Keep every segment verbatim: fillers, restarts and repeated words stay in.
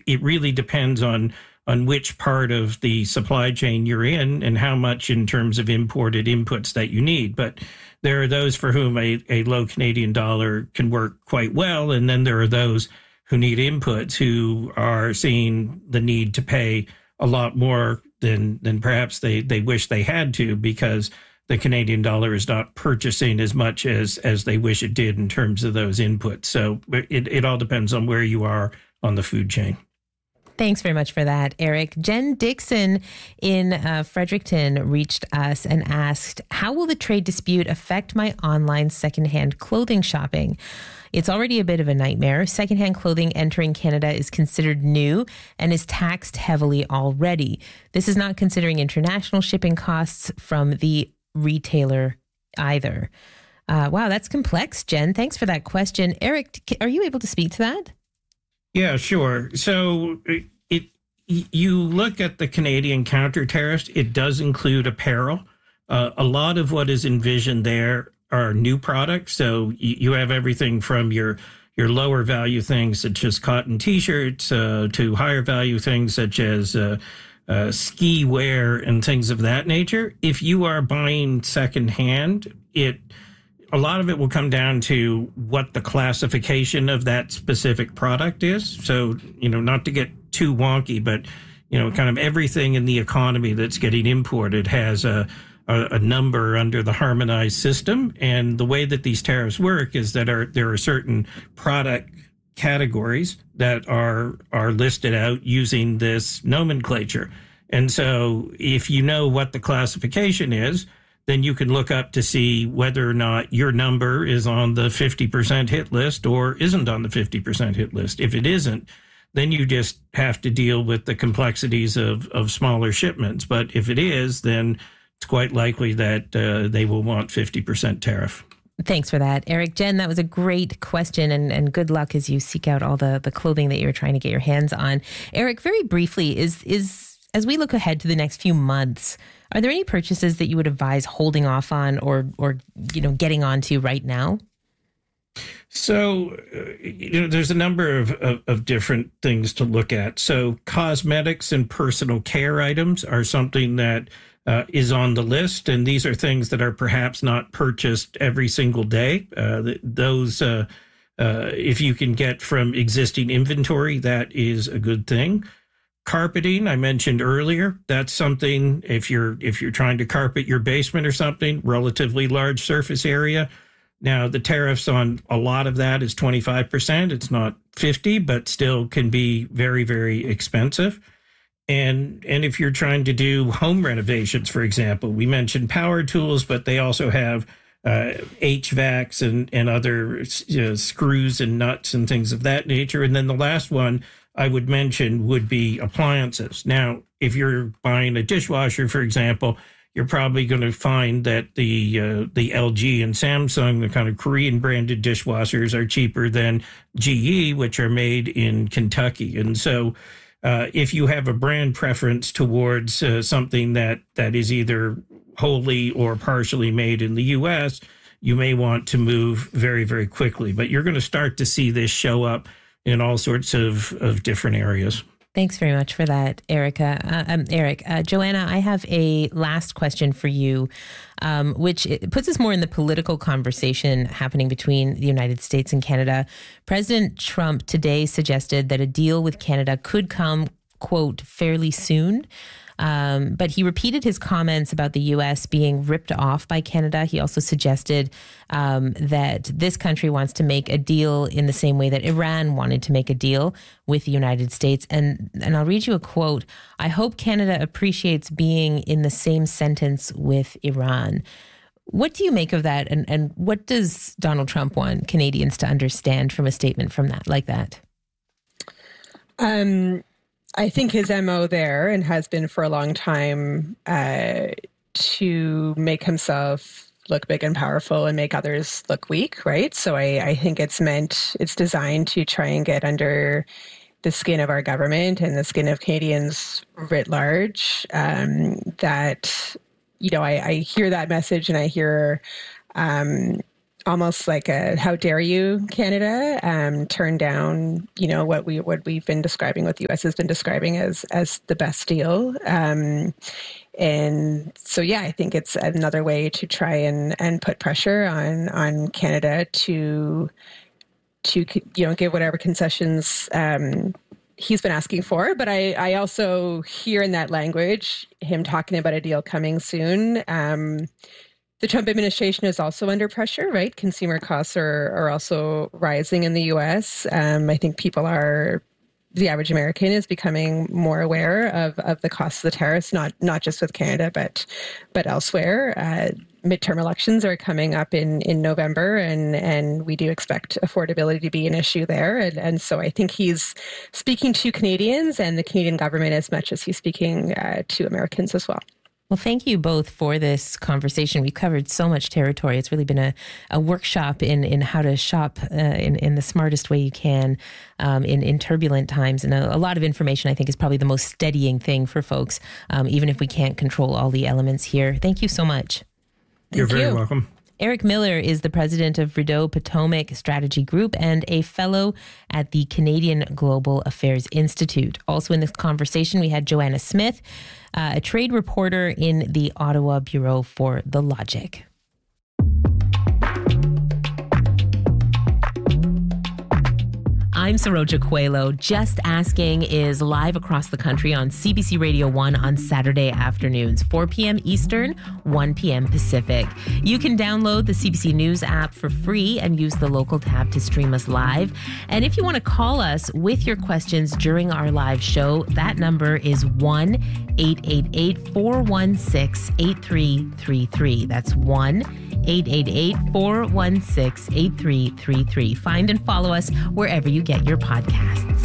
it really depends on on which part of the supply chain you're in and how much in terms of imported inputs that you need. But there are those for whom a, a low Canadian dollar can work quite well. And then there are those who need inputs who are seeing the need to pay a lot more than than perhaps they, they wish they had to, because the Canadian dollar is not purchasing as much as, as they wish it did in terms of those inputs. So it, it all depends on where you are on the food chain. Thanks very much for that, Eric. Jen Dixon in uh, Fredericton reached us and asked, how will the trade dispute affect my online secondhand clothing shopping? It's already a bit of a nightmare. Secondhand clothing entering Canada is considered new and is taxed heavily already. This is not considering international shipping costs from the retailer either. Uh, wow, that's complex, Jen. Thanks for that question. Eric, are you able to speak to that? Yeah, sure. So it you look at the Canadian counter tariffs, it does include apparel. Uh, a lot of what is envisioned there are new products. So you, you have everything from your your lower value things such as cotton T-shirts uh, to higher value things such as uh, uh, ski wear and things of that nature. If you are buying secondhand, it a lot of it will come down to what the classification of that specific product is. So, you know, not to get too wonky, but, you know, kind of everything in the economy that's getting imported has a, a, a number under the harmonized system. And the way that these tariffs work is that are, there are certain product categories that are are listed out using this nomenclature. And so if you know what the classification is, then you can look up to see whether or not your number is on the fifty percent hit list or isn't on the fifty percent hit list. If it isn't, then you just have to deal with the complexities of, of smaller shipments. But if it is, then it's quite likely that uh, they will want fifty percent tariff. Thanks for that, Eric. Jen, that was a great question, and, and good luck as you seek out all the, the clothing that you're trying to get your hands on. Eric, very briefly, is is as we look ahead to the next few months, are there any purchases that you would advise holding off on or, or you know, getting onto right now? So, uh, you know, there's a number of, of, of different things to look at. So cosmetics and personal care items are something that uh, is on the list. And these are things that are perhaps not purchased every single day. Uh, th- those, uh, uh, if you can get from existing inventory, that is a good thing. Carpeting, I mentioned earlier, that's something if you're if you're trying to carpet your basement or something, relatively large surface area. Now, the tariffs on a lot of that is twenty-five percent. It's not fifty, but still can be very, very expensive. And and if you're trying to do home renovations, for example, we mentioned power tools, but they also have uh, H V A Cs and, and other you know, screws and nuts and things of that nature. And then the last one I would mention would be appliances. Now, if you're buying a dishwasher, for example, you're probably going to find that the uh, the L G and Samsung, the kind of Korean branded dishwashers, are cheaper than G E, which are made in Kentucky. And so uh, if you have a brand preference towards uh, something that, that is either wholly or partially made in the U S, you may want to move very, very quickly. But you're going to start to see this show up in all sorts of, of different areas. Thanks very much for that, Erica. Uh, um, Eric, uh, Joanna, I have a last question for you, um, which it puts us more in the political conversation happening between the United States and Canada. President Trump today suggested that a deal with Canada could come, quote, fairly soon. Um, but he repeated his comments about the U S being ripped off by Canada. He also suggested um, that this country wants to make a deal in the same way that Iran wanted to make a deal with the United States. And, and I'll read you a quote. "I hope Canada appreciates being in the same sentence with Iran." What do you make of that? And, and what does Donald Trump want Canadians to understand from a statement from that, like that? Um. I think his M O there, and has been for a long time, uh, to make himself look big and powerful and make others look weak, right? So I, I think it's meant, it's designed to try and get under the skin of our government and the skin of Canadians writ large. Um, that, you know, I, I hear that message and I hear um, almost like a "how dare you" Canada um, turn down, you know, what we what we've been describing, what the U S has been describing as as the best deal. Um, and so, yeah, I think it's another way to try and and put pressure on on Canada to to you know give whatever concessions um, he's been asking for. But I, I also hear in that language him talking about a deal coming soon. Um, the Trump administration is also under pressure, right? Consumer costs are, are also rising in the U S. Um, I think people are, the average American is becoming more aware of, of the cost of the tariffs, not not just with Canada, but but elsewhere. Uh, midterm elections are coming up in, in November, and, and we do expect affordability to be an issue there. And, and so I think he's speaking to Canadians and the Canadian government as much as he's speaking uh, to Americans as well. Well, thank you both for this conversation. We've covered so much territory. It's really been a, a workshop in, in how to shop uh, in, in the smartest way you can um, in, in turbulent times. And a, a lot of information, I think, is probably the most steadying thing for folks, um, even if we can't control all the elements here. Thank you so much. You're Thank very you. welcome. Eric Miller is the president of Rideau Potomac Strategy Group and a fellow at the Canadian Global Affairs Institute. Also in this conversation, we had Joanna Smith, uh, a trade reporter in the Ottawa Bureau for The Logic. I'm Saroja Coelho. Just Asking is live across the country on C B C Radio one on Saturday afternoons, four p.m. Eastern, one p.m. Pacific. You can download the C B C News app for free and use the local tab to stream us live. And if you want to call us with your questions during our live show, that number is one eight eight eight, four one six, eight three three three. That's one eight eight eight, four one six, eight three three three. Find and follow us wherever you get your podcasts.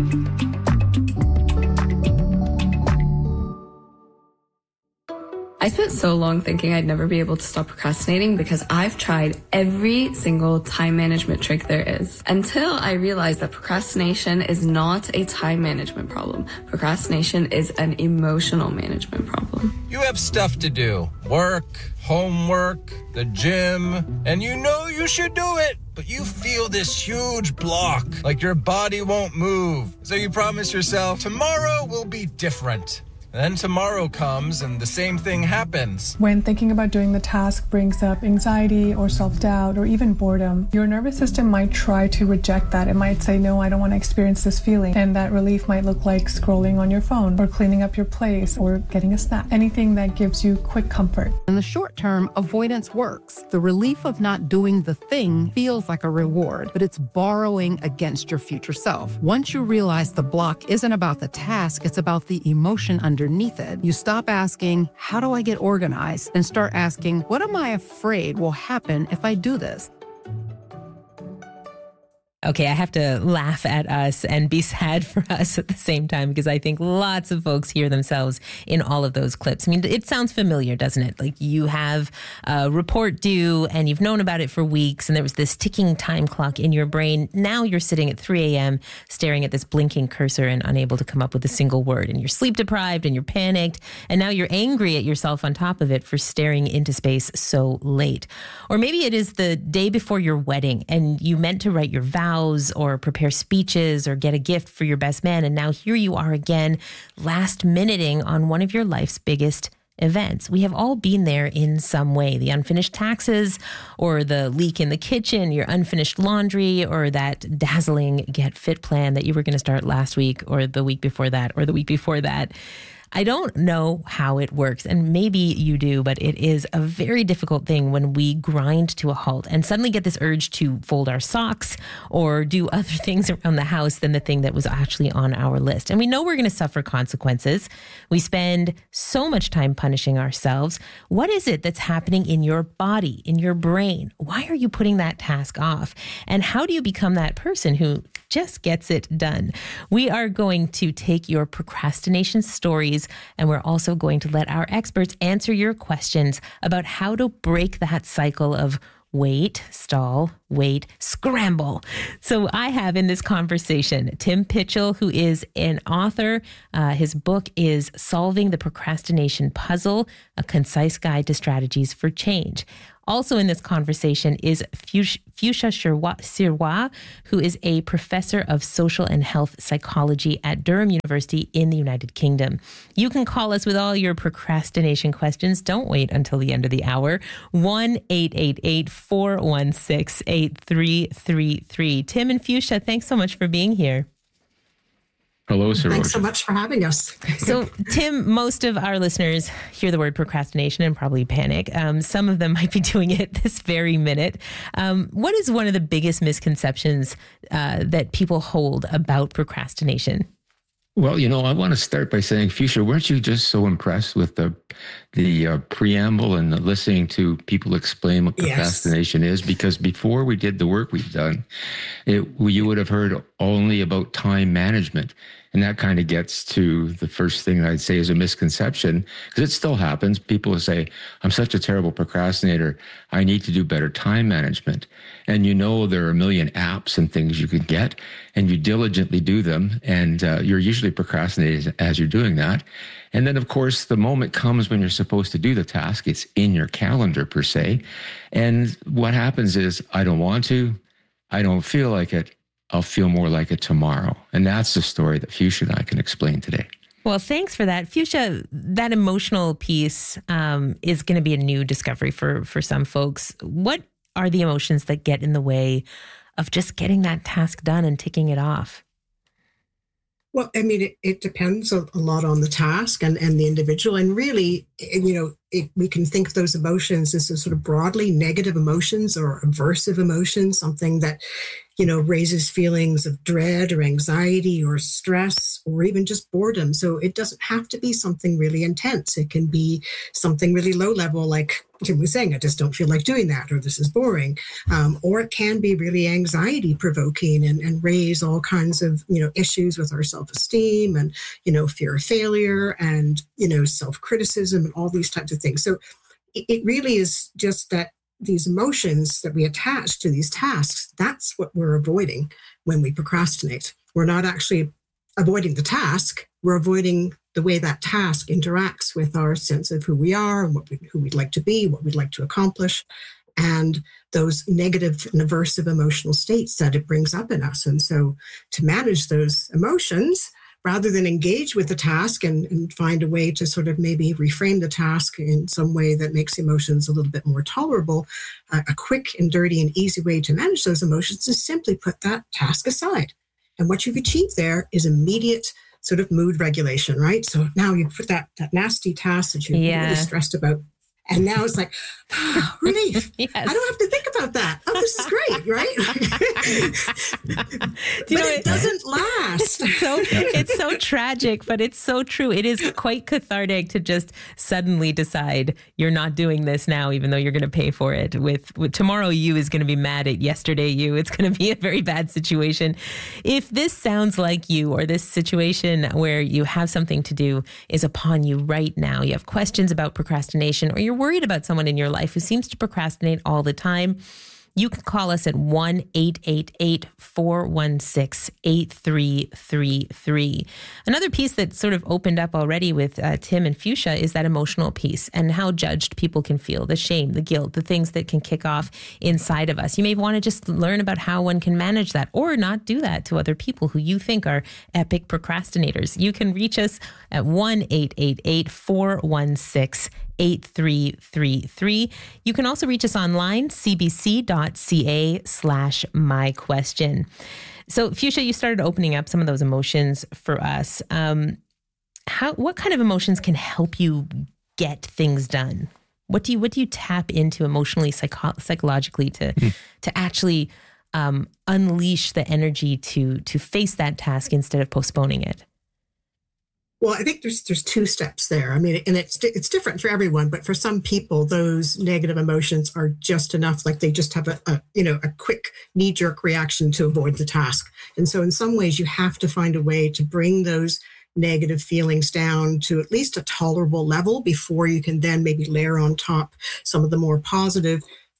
I spent so long thinking I'd never be able to stop procrastinating because I've tried every single time management trick there is, until I realized that procrastination is not a time management problem. Procrastination is an emotional management problem. You have stuff to do. Work, homework, the gym, and you know you should do it, but you feel this huge block, like your body won't move. So you promise yourself, tomorrow will be different. Then tomorrow comes and the same thing happens. When thinking about doing the task brings up anxiety or self-doubt or even boredom, your nervous system might try to reject that. It might say, no, I don't want to experience this feeling. And that relief might look like scrolling on your phone or cleaning up your place or getting a snack. Anything that gives you quick comfort. In the short term, avoidance works. The relief of not doing the thing feels like a reward, but it's borrowing against your future self. Once you realize the block isn't about the task, it's about the emotion under underneath it. You stop asking, how do I get organized? And start asking, what am I afraid will happen if I do this? Okay, I have to laugh at us and be sad for us at the same time, because I think lots of folks hear themselves in all of those clips. I mean, it sounds familiar, doesn't it? Like you have a report due and you've known about it for weeks and there was this ticking time clock in your brain. Now you're sitting at three a.m. staring at this blinking cursor and unable to come up with a single word. And you're sleep deprived and you're panicked. And now you're angry at yourself on top of it for staring into space so late. Or maybe it is the day before your wedding and you meant to write your vows or prepare speeches or get a gift for your best man. And now here you are again, last minuting on one of your life's biggest events. We have all been there in some way. The unfinished taxes or the leak in the kitchen, your unfinished laundry, or that dazzling get fit plan that you were going to start last week or the week before that or the week before that. I don't know how it works, and maybe you do, but it is a very difficult thing when we grind to a halt and suddenly get this urge to fold our socks or do other things around the house than the thing that was actually on our list. And we know we're going to suffer consequences. We spend so much time punishing ourselves. What is it that's happening in your body, in your brain? Why are you putting that task off? And how do you become that person who just gets it done? We are going to take your procrastination stories, and we're also going to let our experts answer your questions about how to break that cycle of wait, stall, wait, scramble. So I have in this conversation Tim Pitchell, who is an author. Uh, his book is Solving the Procrastination Puzzle, a concise guide to strategies for change. Also in this conversation is Fuchsia Sirois, who is a professor of social and health psychology at Durham University in the United Kingdom. You can call us with all your procrastination questions. Don't wait until the end of the hour. one eight eight eight, four one six, eight three three three. Tim and Fuchsia, thanks so much for being here. Hello, sir. Thanks so much for having us. So, Tim, most of our listeners hear the word procrastination and probably panic. Um, some of them might be doing it this very minute. Um, what is one of the biggest misconceptions uh, that people hold about procrastination? Well, you know, I want to start by saying, Fuchsia, weren't you just so impressed with the the uh, preamble and the listening to people explain what procrastination yes. is? Because before we did the work we've done, it, you would have heard only about time management. And that kind of gets to the first thing I'd say is a misconception, because it still happens. People will say, I'm such a terrible procrastinator. I need to do better time management. And you know, there are a million apps and things you can get, and you diligently do them. And uh, you're usually procrastinating as you're doing that. And then, of course, the moment comes when you're supposed to do the task. It's in your calendar, per se. And what happens is, I don't want to, I don't feel like it. I'll feel more like it tomorrow. And that's the story that Fuchsia and I can explain today. Well, thanks for that. Fuchsia, that emotional piece um, is going to be a new discovery for, for some folks. What are the emotions that get in the way of just getting that task done and ticking it off? Well, I mean, it, it depends a, a lot on the task and, and the individual. And really, you know, it, we can think of those emotions as sort of broadly negative emotions or aversive emotions, something that, you know, raises feelings of dread or anxiety or stress or even just boredom. So it doesn't have to be something really intense. It can be something really low level, like Tim was saying, I just don't feel like doing that, or this is boring. Um, or it can be really anxiety provoking and, and raise all kinds of, you know, issues with our self-esteem and, you know, fear of failure and, you know, self-criticism and all these types of things. So it, it really is just that these emotions that we attach to these tasks, that's what we're avoiding when we procrastinate. We're not actually avoiding the task, we're avoiding the way that task interacts with our sense of who we are and what we, who we'd like to be, what we'd like to accomplish, and those negative and aversive emotional states that it brings up in us. And so to manage those emotions, rather than engage with the task and, and find a way to sort of maybe reframe the task in some way that makes emotions a little bit more tolerable, uh, a quick and dirty and easy way to manage those emotions is simply put that task aside. And what you've achieved there is immediate sort of mood regulation, right? So now you put that, that nasty task that you're yeah. really stressed about. And now it's like, oh, relief. Yes. I don't have to think about that. Oh, this is great, right? Do you but know, it doesn't last. So it's so tragic, but it's so true. It is quite cathartic to just suddenly decide you're not doing this now, even though you're going to pay for it. With, with tomorrow, you is going to be mad at yesterday you. It's going to be a very bad situation. If this sounds like you, or this situation where you have something to do is upon you right now, you have questions about procrastination, or you're worried about someone in your life who seems to procrastinate all the time, you can call us at one eight eight eight, four one six, eight three three three. Another piece that sort of opened up already with uh, Tim and Fuchsia is that emotional piece and how judged people can feel, the shame, the guilt, the things that can kick off inside of us. You may want to just learn about how one can manage that, or not do that to other people who you think are epic procrastinators. You can reach us at one eight eight eight, four one six, eight three three three. You can also reach us online, cbc.ca slash my question. So Fuchsia, you started opening up some of those emotions for us. Um, how, what kind of emotions can help you get things done? What do you, what do you tap into emotionally, psycho- psychologically to, mm. to actually um, unleash the energy to, to face that task instead of postponing it? Well, I think there's there's two steps there. I mean, and it's it's different for everyone, but for some people, those negative emotions are just enough. Like they just have a, a you know a quick knee-jerk reaction to avoid the task. And so, in some ways, you have to find a way to bring those negative feelings down to at least a tolerable level before you can then maybe layer on top some of the more positive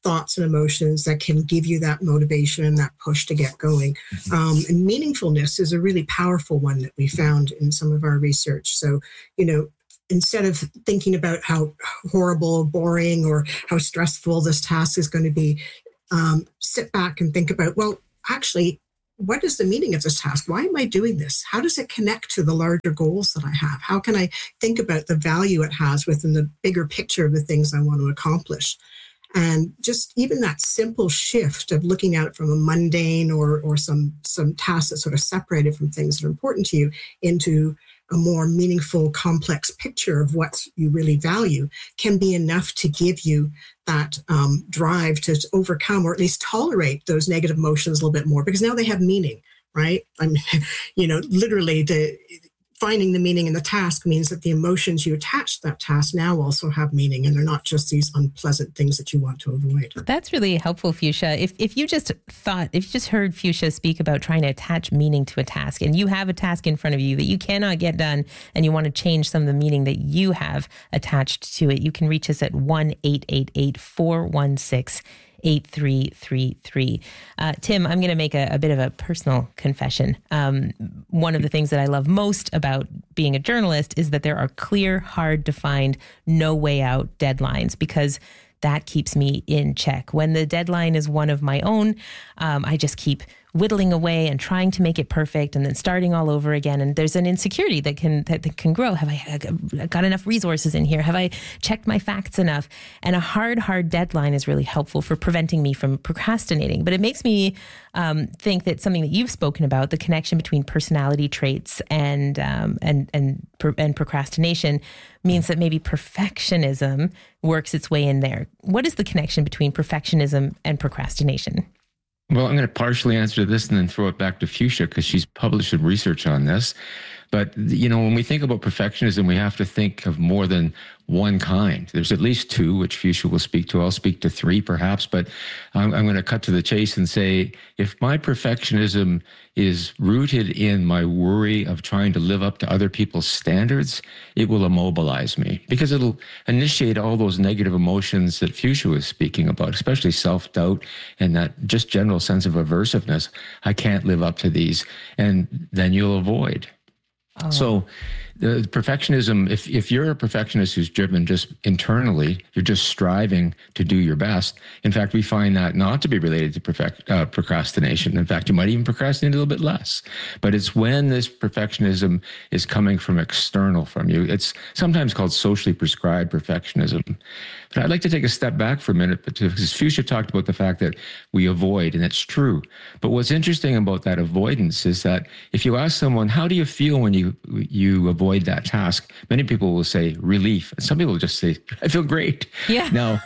thoughts and emotions that can give you that motivation and that push to get going. Um, and meaningfulness is a really powerful one that we found in some of our research. So, you know, instead of thinking about how horrible, boring, or how stressful this task is going to be, um, sit back and think about, well, actually, what is the meaning of this task? Why am I doing this? How does it connect to the larger goals that I have? How can I think about the value it has within the bigger picture of the things I want to accomplish? And just even that simple shift of looking at it from a mundane or or some some tasks that sort of separated from things that are important to you into a more meaningful, complex picture of what you really value can be enough to give you that um, drive to overcome or at least tolerate those negative emotions a little bit more, because now they have meaning, right? I'm, you know, literally the finding the meaning in the task means that the emotions you attach to that task now also have meaning, and they're not just these unpleasant things that you want to avoid. That's really helpful, Fuchsia. If if you just thought, if you just heard Fuchsia speak about trying to attach meaning to a task, and you have a task in front of you that you cannot get done, and you want to change some of the meaning that you have attached to it, you can reach us at one eight eight eight, four one six, eight three three three. Uh, Tim, I'm going to make a, a bit of a personal confession. Um, one of the things that I love most about being a journalist is that there are clear, hard to find, no way out deadlines, because that keeps me in check. When the deadline is one of my own, um, I just keep whittling away and trying to make it perfect and then starting all over again. And there's an insecurity that can that, that can grow. Have I got enough resources in here? Have I checked my facts enough? And a hard, hard deadline is really helpful for preventing me from procrastinating. But it makes me um, think that something that you've spoken about, the connection between personality traits and um, and and and procrastination, means that maybe perfectionism works its way in there. What is the connection between perfectionism and procrastination? Well, I'm going to partially answer this and then throw it back to Fuchsia because she's published some research on this. But, you know, when we think about perfectionism, we have to think of more than one kind. There's at least two, which Fuchsia will speak to. I'll speak to three perhaps, but I'm, I'm going to cut to the chase and say, if my perfectionism is rooted in my worry of trying to live up to other people's standards, it will immobilize me because it'll initiate all those negative emotions that Fuchsia was speaking about, especially self-doubt and that just general sense of aversiveness. I can't live up to these. And then you'll avoid. Oh. So the perfectionism, if, if you're a perfectionist who's driven just internally, you're just striving to do your best. In fact, we find that not to be related to perfect, uh, procrastination. In fact, you might even procrastinate a little bit less. But it's when this perfectionism is coming from external from you. It's sometimes called socially prescribed perfectionism. But I'd like to take a step back for a minute because Fuchsia talked about the fact that we avoid, and it's true. But what's interesting about that avoidance is that if you ask someone, how do you feel when you you avoid that task? Many people will say relief. Some people will just say, I feel great. Yeah. Now,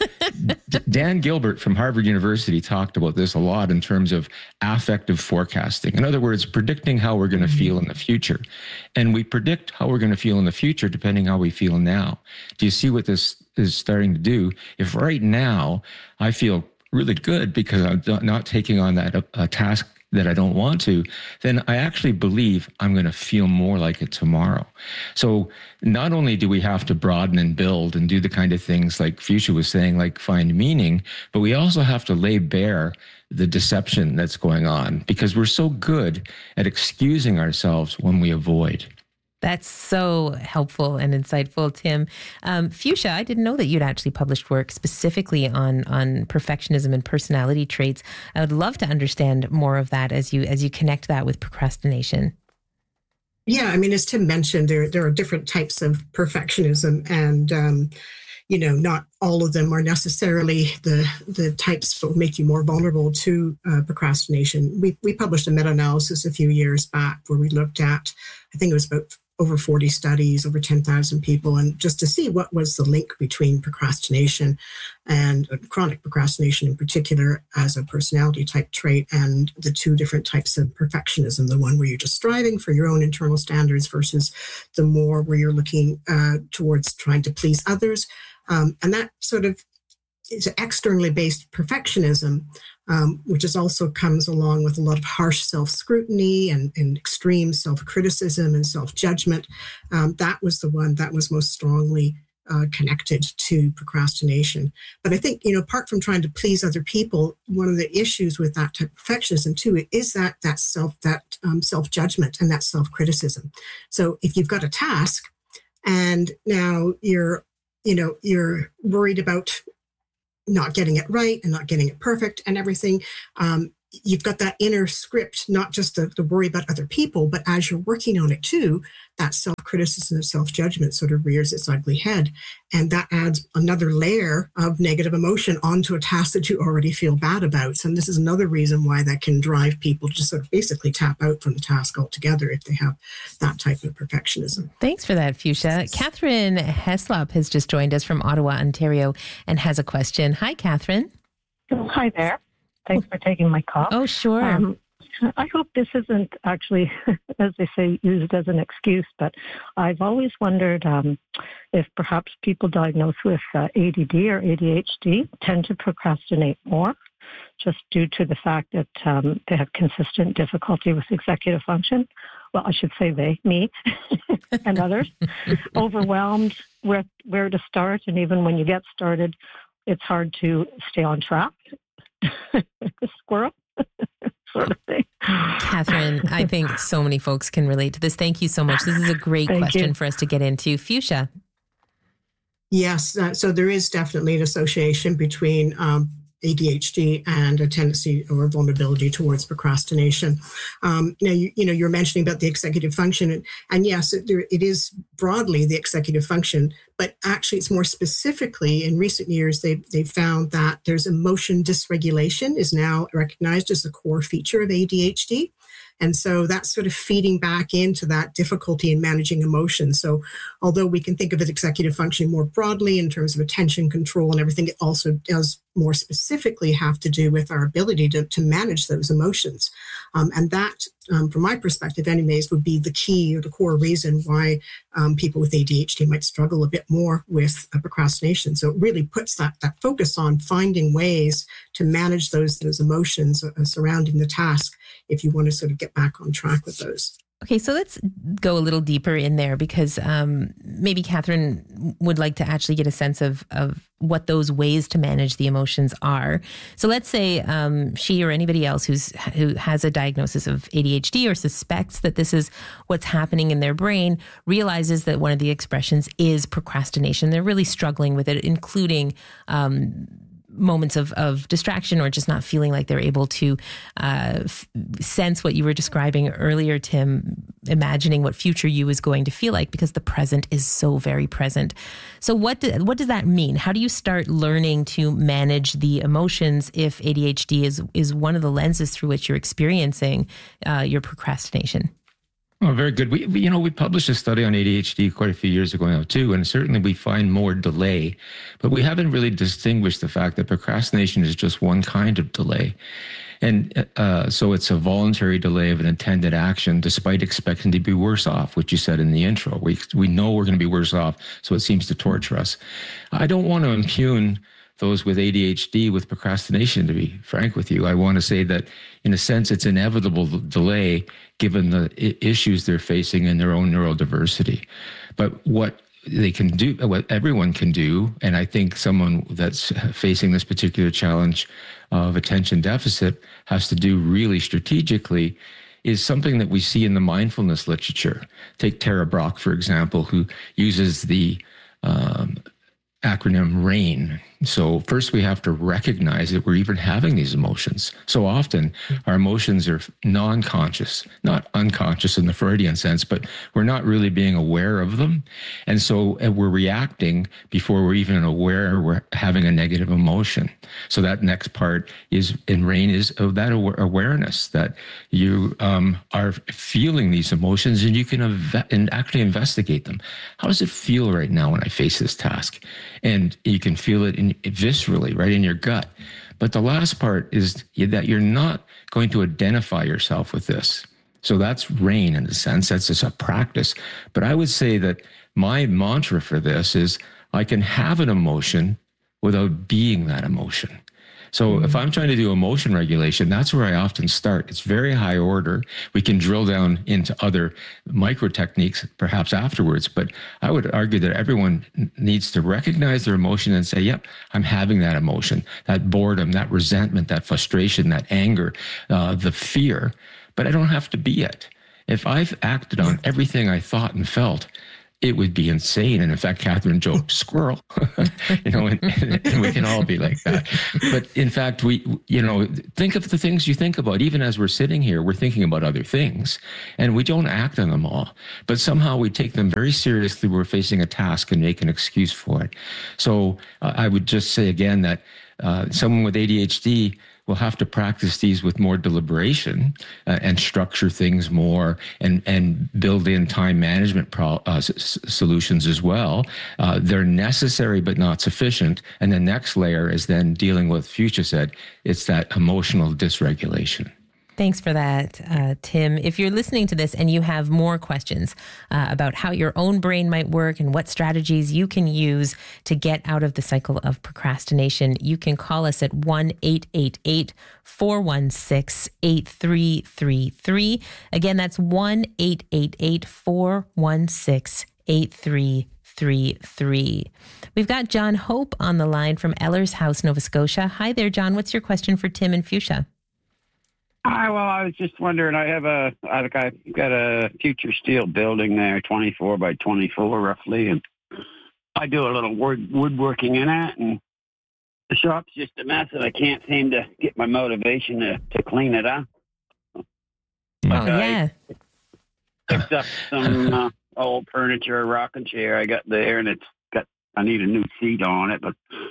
Dan Gilbert from Harvard University talked about this a lot in terms of affective forecasting. In other words, predicting how we're going to feel in the future. And we predict how we're going to feel in the future depending how we feel now. Do you see what this is starting to do? If right now I feel really good because I'm not taking on that uh, task that I don't want to, then I actually believe I'm going to feel more like it tomorrow. So not only do we have to broaden and build and do the kind of things like Fuchsia was saying, like find meaning, but we also have to lay bare the deception that's going on because we're so good at excusing ourselves when we avoid. That's so helpful and insightful, Tim. Um, Fuchsia, I didn't know that you'd actually published work specifically on on perfectionism and personality traits. I would love to understand more of that as you as you connect that with procrastination. Yeah, I mean, as Tim mentioned, there there are different types of perfectionism, and um, you know, not all of them are necessarily the the types that will make you more vulnerable to uh, procrastination. We we published a meta-analysis a few years back where we looked at, I think it was about over forty studies, over ten thousand people, and just to see what was the link between procrastination and uh, chronic procrastination in particular as a personality type trait and the two different types of perfectionism, the one where you're just striving for your own internal standards versus the more where you're looking uh, towards trying to please others. Um, and that sort of is externally based perfectionism, um, which is also comes along with a lot of harsh self-scrutiny and, and extreme self-criticism and self-judgment. Um, that was the one that was most strongly uh, connected to procrastination. But I think, you know, apart from trying to please other people, one of the issues with that type of perfectionism too is that that self that um, self-judgment and that self-criticism. So if you've got a task and now you're, you know, you're worried about not getting it right and not getting it perfect and everything, um, you've got that inner script, not just the, the worry about other people, but as you're working on it too, that self-criticism and self-judgment sort of rears its ugly head. And that adds another layer of negative emotion onto a task that you already feel bad about. And this is another reason why that can drive people to sort of basically tap out from the task altogether if they have that type of perfectionism. Thanks for that, Fuchsia. Catherine Heslop has just joined us from Ottawa, Ontario, and has a question. Hi, Catherine. Oh, hi there. Thanks for taking my call. Oh, sure. Um, I hope this isn't actually, as they say, used as an excuse, but I've always wondered um, if perhaps people diagnosed with uh, A D D or A D H D tend to procrastinate more, just due to the fact that um, they have consistent difficulty with executive function. Well, I should say they, me, and others, overwhelmed with where to start. And even when you get started, it's hard to stay on track. Squirrel sort of thing. Catherine, I think so many folks can relate to this. Thank you so much. This is a great Thank question you. for us to get into. Fuchsia. Yes, uh, so there is definitely an association between um, A D H D and a tendency or vulnerability towards procrastination. Um, now, you, you know, you're mentioning about the executive function, and, and yes, it, there, it is broadly the executive function, but actually it's more specifically in recent years, they've, they've found that there's emotion dysregulation is now recognized as a core feature of A D H D. And so that's sort of feeding back into that difficulty in managing emotions. So although we can think of it executive function more broadly in terms of attention control and everything, it also does more specifically have to do with our ability to, to manage those emotions. Um, and that, um, from my perspective anyways, would be the key or the core reason why um, people with A D H D might struggle a bit more with uh, procrastination. So it really puts that, that focus on finding ways to manage those, those emotions uh, surrounding the task if you want to sort of get back on track with those. Okay, so let's go a little deeper in there because um, maybe Catherine would like to actually get a sense of, of what those ways to manage the emotions are. So let's say um, she or anybody else who's who has a diagnosis of A D H D or suspects that this is what's happening in their brain, realizes that one of the expressions is procrastination. They're really struggling with it, including um moments of, of distraction or just not feeling like they're able to uh, f- sense what you were describing earlier, Tim, imagining what future you is going to feel like because the present is so very present. So what do, what does that mean? How do you start learning to manage the emotions if A D H D is, is one of the lenses through which you're experiencing uh, your procrastination? Oh, very good. We, we, you know, we published a study on A D H D quite a few years ago now too, and certainly we find more delay, but we haven't really distinguished the fact that procrastination is just one kind of delay. And uh, so it's a voluntary delay of an intended action, despite expecting to be worse off, which you said in the intro. We, we know we're going to be worse off, so it seems to torture us. I don't want to impugn those with A D H D with procrastination, to be frank with you. I want to say that, in a sense, it's inevitable delay given the I- issues they're facing in their own neurodiversity. But what they can do, what everyone can do, and I think someone that's facing this particular challenge of attention deficit has to do really strategically, is something that we see in the mindfulness literature. Take Tara Brach, for example, who uses the um, acronym RAIN. So first we have to recognize that we're even having these emotions. So often our emotions are non-conscious, not unconscious in the Freudian sense, but we're not really being aware of them. And so we're reacting before we're even aware we're having a negative emotion. So that next part is in RAIN is of that awareness that you um, are feeling these emotions and you can ev- and actually investigate them. How does it feel right now when I face this task? And you can feel it in, viscerally, right in your gut. But the last part is that you're not going to identify yourself with this. So that's RAIN in a sense. That's just a practice. But I would say that my mantra for this is I can have an emotion without being that emotion. So mm-hmm. if I'm trying to do emotion regulation, that's where I often start. It's very high order. We can drill down into other micro techniques perhaps afterwards, but I would argue that everyone needs to recognize their emotion and say, yep, I'm having that emotion, that boredom, that resentment, that frustration, that anger, uh, the fear, but I don't have to be it. If I've acted on everything I thought and felt, it would be insane. And in fact, Catherine joked, squirrel, you know, and, and we can all be like that. But in fact, we, you know, think of the things you think about. Even as we're sitting here, we're thinking about other things and we don't act on them all, but somehow we take them very seriously. We're facing a task and make an excuse for it. So uh, I would just say again that uh, someone with A D H D we'll have to practice these with more deliberation uh, and structure things more and, and build in time management pro, uh, s- solutions as well. Uh, they're necessary but not sufficient. And the next layer is then dealing with, Fuchsia said, it's that emotional dysregulation. Thanks for that, uh, Tim. If you're listening to this and you have more questions uh, about how your own brain might work and what strategies you can use to get out of the cycle of procrastination, you can call us at one eight eight eight, four one six, eight three three three. Again, that's one eight eight eight, four one six, eight three three three. We've got John Hope on the line from Ellers House, Nova Scotia. Hi there, John. What's your question for Tim and Fuchsia? Hi, well, I was just wondering, I have a, I've got a Future Steel building there, twenty-four by twenty-four roughly, and I do a little wood, woodworking in it, and the shop's just a mess, and I can't seem to get my motivation to, to clean it up. Oh, yeah. I picked up some uh, old furniture, a rocking chair I got there, and it's got, I need a new seat on it, but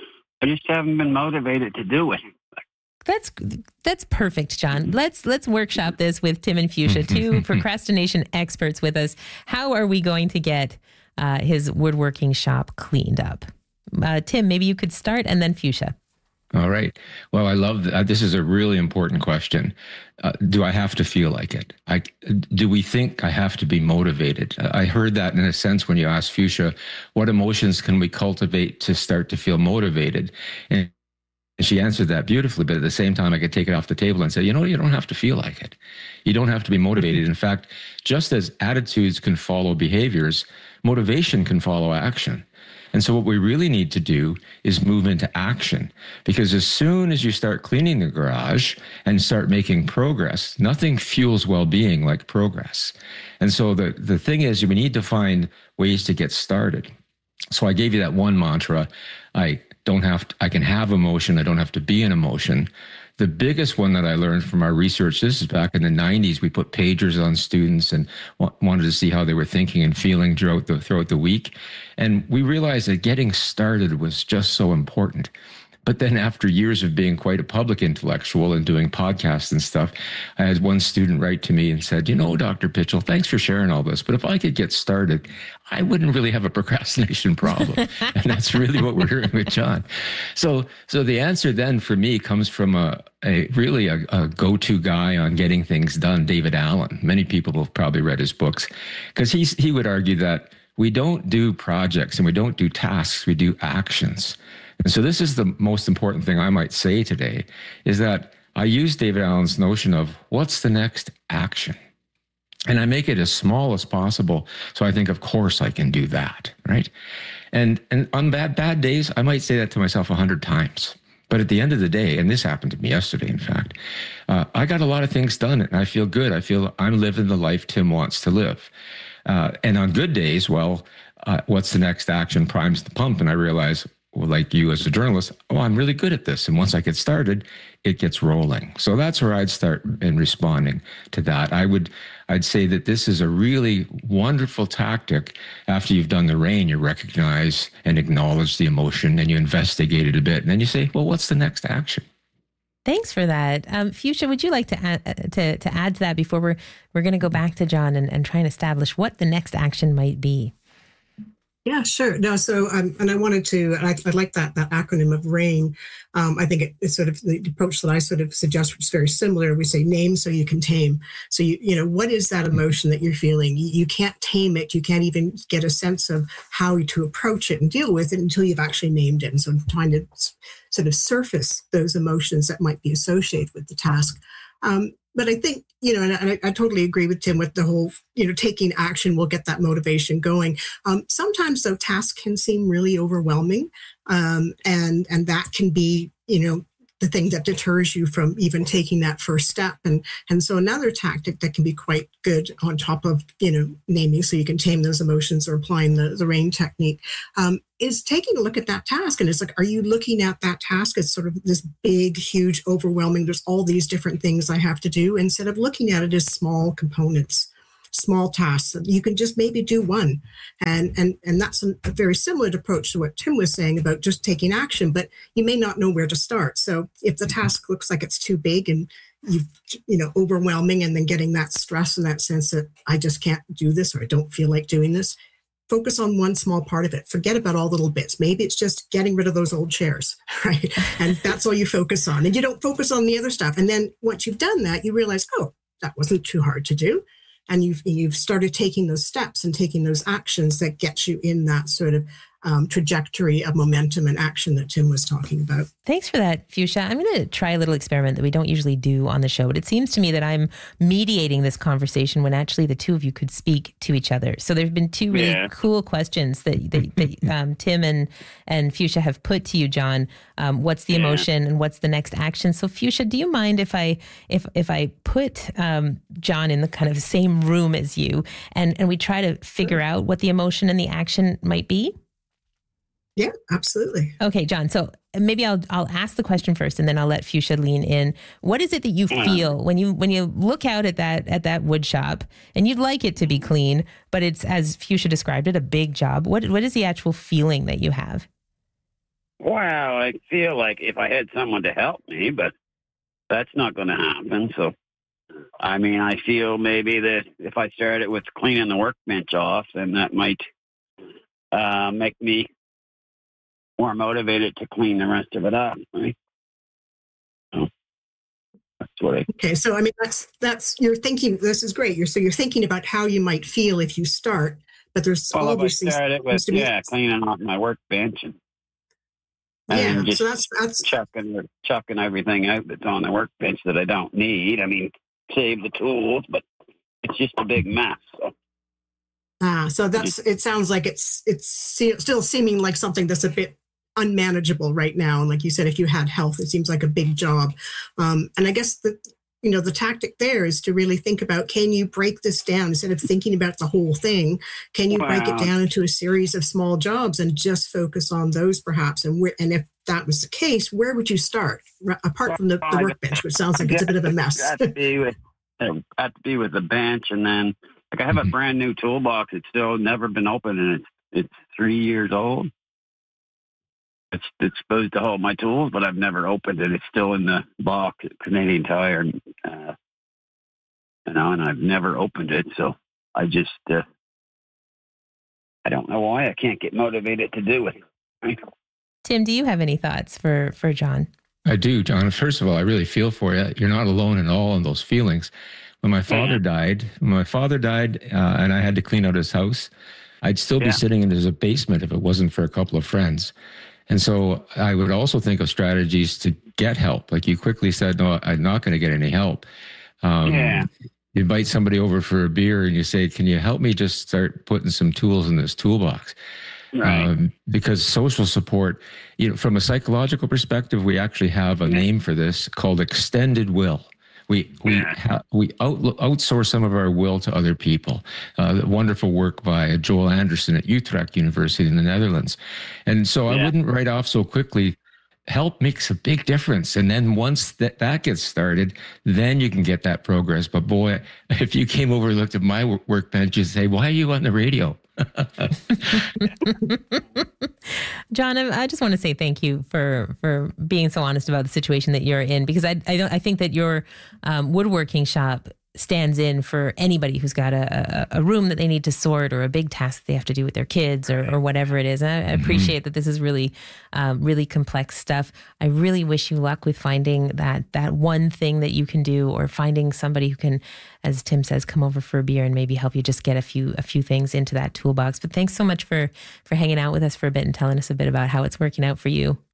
I just haven't been motivated to do it. That's that's perfect, John. Let's let's workshop this with Tim and Fuchsia, two procrastination experts with us. How are we going to get uh, his woodworking shop cleaned up? Uh, Tim, maybe you could start, and then Fuchsia. All right. Well, I love that. This is a really important question. Uh, do I have to feel like it? I, do we think I have to be motivated? I heard that in a sense when you asked Fuchsia, what emotions can we cultivate to start to feel motivated? And And she answered that beautifully, but at the same time, I could take it off the table and say, you know, you don't have to feel like it. You don't have to be motivated. In fact, just as attitudes can follow behaviors, motivation can follow action. And so what we really need to do is move into action, because as soon as you start cleaning the garage and start making progress, nothing fuels well-being like progress. And so the, the thing is, we need to find ways to get started. So I gave you that one mantra. I don't have to, I can have emotion. I don't have to be an emotion. The biggest one that I learned from our research, this is back in the nineties, we put pagers on students and w- wanted to see how they were thinking and feeling throughout the, throughout the week. And we realized that getting started was just so important. But then after years of being quite a public intellectual and doing podcasts and stuff, I had one student write to me and said, you know, Doctor Pitchell, thanks for sharing all this, but if I could get started, I wouldn't really have a procrastination problem. And that's really what we're hearing with John. So so the answer then for me comes from a, a really a, a go-to guy on getting things done, David Allen. Many people have probably read his books, because he's he would argue that we don't do projects and we don't do tasks, we do actions. And so this is the most important thing I might say today, is that I use David Allen's notion of what's the next action? And I make it as small as possible. So I think, of course, I can do that, right? And and on bad, bad days, I might say that to myself a hundred times. But at the end of the day, and this happened to me yesterday, in fact, uh, I got a lot of things done and I feel good. I feel I'm living the life Tim wants to live. Uh, and on good days, well, uh, what's the next action primes the pump? And I realize, well, like you as a journalist, oh, I'm really good at this. And once I get started, it gets rolling. So that's where I'd start in responding to that. I would, I'd say that this is a really wonderful tactic. After you've done the rain, you recognize and acknowledge the emotion and you investigate it a bit. And then you say, well, what's the next action? Thanks for that. Um, Fuchsia, would you like to add, to, to add to that before we're, we're going to go back to John and, and try and establish what the next action might be? Yeah, sure. No, so um, and I wanted to, and I, I like that that acronym of RAIN. Um, I think it, it's sort of the approach that I sort of suggest, which is very similar. We say name so you can tame. So you you know, what is that emotion that you're feeling? You, you can't tame it. You can't even get a sense of how to approach it and deal with it until you've actually named it. And so trying to sort of surface those emotions that might be associated with the task. Um, But I think, you know, and I, I totally agree with Tim with the whole, you know, taking action will get that motivation going. Um, sometimes, though, tasks can seem really overwhelming, um, and and that can be, you know, the thing that deters you from even taking that first step. And and so another tactic that can be quite good on top of, you know, naming so you can tame those emotions or applying the, the RAIN technique um, is taking a look at that task. And it's like, are you looking at that task as sort of this big, huge, overwhelming, there's all these different things I have to do, instead of looking at it as small components, small tasks. You can just maybe do one. And and and that's a, a very similar approach to what Tim was saying about just taking action, but you may not know where to start. So if the task looks like it's too big and you you know, overwhelming, and then getting that stress and that sense that I just can't do this or I don't feel like doing this, focus on one small part of it. Forget about all the little bits. Maybe it's just getting rid of those old chairs, right? And that's all you focus on. And you don't focus on the other stuff. And then once you've done that, you realize, oh, that wasn't too hard to do. And you've you've started taking those steps and taking those actions that get you in that sort of um, trajectory of momentum and action that Tim was talking about. Thanks for that, Fuchsia. I'm going to try a little experiment that we don't usually do on the show, but it seems to me that I'm mediating this conversation when actually the two of you could speak to each other. So there have been two really yeah. cool questions that, that, that um, Tim and, and Fuchsia have put to you, John. Um, what's the yeah. emotion and what's the next action? So Fuchsia, do you mind if I if if I put um, John in the kind of same room as you and, and we try to figure out what the emotion and the action might be? Yeah, absolutely. Okay, John. So maybe I'll I'll ask the question first, and then I'll let Fuchsia lean in. What is it that you feel when you when you look out at that at that wood shop, and you'd like it to be clean, but it's, as Fuchsia described it, a big job? What what is the actual feeling that you have? Well, I feel like if I had someone to help me, but that's not going to happen. So, I mean, I feel maybe that if I started with cleaning the workbench off, then that might uh, make me more motivated to clean the rest of it up, right? So that's what I. Okay, so I mean, that's that's you're thinking. This is great. You're so you're thinking about how you might feel if you start, but there's well, all these things. Started with yeah, cleaning off my workbench and, and yeah, just so that's that's chucking chucking everything out that's on the workbench that I don't need. I mean, save the tools, but it's just a big mess. So. Ah, so that's. It sounds like it's it's still seeming like something that's a bit unmanageable right now. And like you said, if you had health, it seems like a big job. Um, and I guess the, you know, the tactic there is to really think about, can you break this down instead of thinking about the whole thing? Can you wow. break it down into a series of small jobs and just focus on those perhaps? And where, and if that was the case, where would you start apart from the, the workbench, which sounds like it's a bit of a mess? I have to be with, I have to be with the bench. And then like I have a brand new toolbox. It's still never been opened and it's, it's three years old. It's, it's supposed to hold my tools, but I've never opened it. It's still in the box at Canadian Tire, uh, you know, and I've never opened it. So I just, uh, I don't know why I can't get motivated to do it. Right? Tim, do you have any thoughts for, for John? I do, John. First of all, I really feel for you. You're not alone at all in those feelings. When my father yeah. died, when my father died, uh, and I had to clean out his house, I'd still be yeah. sitting in his basement if it wasn't for a couple of friends. And so I would also think of strategies to get help. Like you quickly said, no, I'm not going to get any help. Um, yeah. You invite somebody over for a beer and you say, can you help me just start putting some tools in this toolbox? Right. Um, because social support, you know, from a psychological perspective, we actually have a name for this called extended will. We we ha- we out, outsource some of our will to other people. Uh, wonderful work by Joel Anderson at Utrecht University in the Netherlands. And so yeah. I wouldn't write off so quickly. Help makes a big difference. And then once that, that gets started, then you can get that progress. But boy, if you came over and looked at my workbench, you'd say, why are you on the radio? John, I just want to say thank you for for being so honest about the situation that you're in, because I I don't I think that your um, woodworking shop stands in for anybody who's got a, a, a room that they need to sort or a big task that they have to do with their kids or, or whatever it is. And I, I appreciate mm-hmm. that this is really, um, really complex stuff. I really wish you luck with finding that that one thing that you can do, or finding somebody who can, as Tim says, come over for a beer and maybe help you just get a few a few things into that toolbox. But thanks so much for for hanging out with us for a bit and telling us a bit about how it's working out for you.